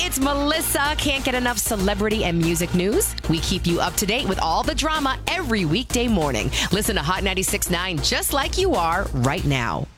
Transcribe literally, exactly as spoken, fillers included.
It's Melissa. Can't get enough celebrity and music news? We keep you up to date with all the drama every weekday morning. Listen to Hot ninety-six point nine just like you are right now.